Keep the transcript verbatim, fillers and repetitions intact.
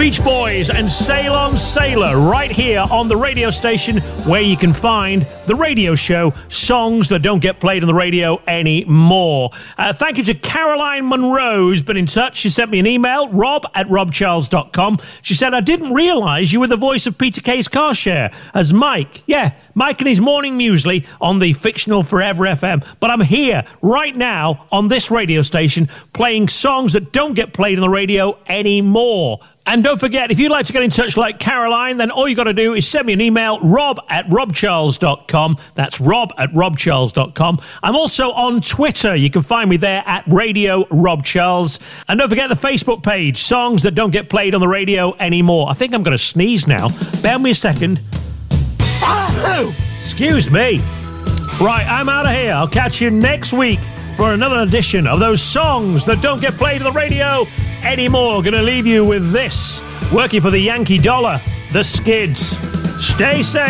Beach Boys and Sail On Sailor right here on the radio station where you can find the radio show Songs That Don't Get Played on the Radio Anymore. Uh, thank you to Caroline Monroe, who's been in touch. She sent me an email, rob at rob charles dot com. She said, I didn't realise you were the voice of Peter Kay's car share as Mike. Yeah, Mike and his morning muesli on the fictional Forever F M. But I'm here right now on this radio station playing songs that don't get played on the radio anymore. And don't forget, if you'd like to get in touch like Caroline, then all you got to do is send me an email, rob at rob charles dot com. That's rob at rob charles dot com. I'm also on Twitter. You can find me there at Radio Rob Charles. And don't forget the Facebook page, Songs That Don't Get Played on the Radio Anymore. I think I'm going to sneeze now. Bear me a second. Oh, excuse me. Right, I'm out of here. I'll catch you next week for another edition of those songs that don't get played on the radio anymore. Gonna leave you with this, working for the Yankee Dollar, the Skids. Stay safe.